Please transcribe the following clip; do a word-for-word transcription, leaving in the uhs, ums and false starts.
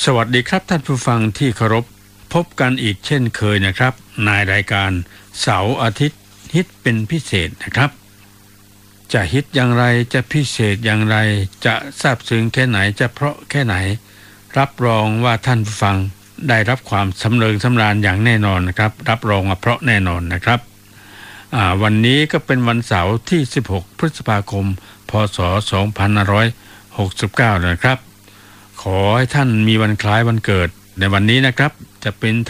สวัสดีครับท่านผู้ฟังที่เคารพพบกันอีกเช่นเคยนะครับในรายการเสาร์อาทิตย์ฮิตเป็นพิเศษนะครับจะฮิตอย่างไรจะพิเศษอย่างไรจะซาบซึ้งแค่ไหนจะเพราะแค่ไหนรับรองว่าท่านผู้ฟังได้รับความสำเริงสำราญอย่างแน่นอนนะครับรับรองว่าเพราะแน่นอนนะครับวันนี้ก็เป็นวันเสาร์ที่สิบหกพฤษภาคมพ.ศ. สองพันห้าร้อยหกสิบเก้านะครับขอให้ท่านมีวันคล้ายวันเกิดในวันนี้นะครับจะเป็น